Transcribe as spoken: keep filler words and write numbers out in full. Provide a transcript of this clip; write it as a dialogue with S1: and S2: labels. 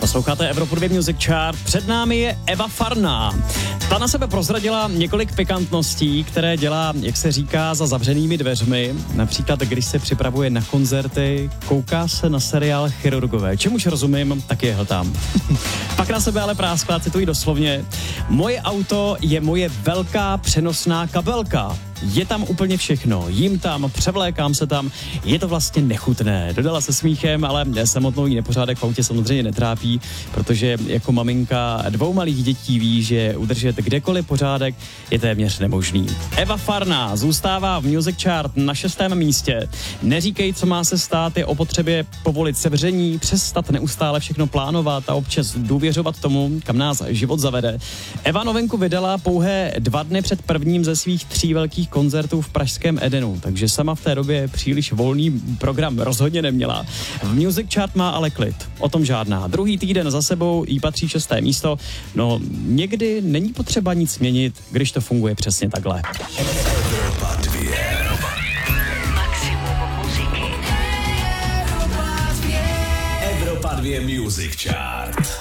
S1: Posloucháte Evropu dva Music Chart. Před námi je Eva Farná. Ta na sebe prozradila několik pikantností, které dělá, jak se říká, za zavřenými dveřmi. Například, když se připravuje na koncerty, kouká se na seriál Chirurgové. Čemuž rozumím, tak je hltám. Pak na sebe ale práskla, cituji doslovně. Moje auto je moje velká přenosná kabelka. Je tam úplně všechno. Jím tam, převlékám se tam. Je to vlastně nechutné. Dodala se smíchem, ale samotnou jí nepořádek v autě samozřejmě netrápí, protože jako maminka dvou malých dětí ví, že udržet kdekoliv pořádek je téměř nemožný. Eva Farná zůstává v Music Chart na šestém místě. Neříkej, co má se stát, je o potřebě povolit sevření, přestat neustále všechno plánovat a občas důvěřovat tomu, kam nás život zavede. Eva novinku vydala pouhé dva dny před prvním ze svých tří velkých koncertů v pražském Edenu, takže sama v té době příliš volný program rozhodně neměla. V Music Chart má ale klid, o tom žádná. Druhý týden za sebou jí patří šesté místo, no někdy není potřeba nic měnit, když to funguje přesně takhle.
S2: Evropa dva. Maximum muziky. Evropa dva Music Chart.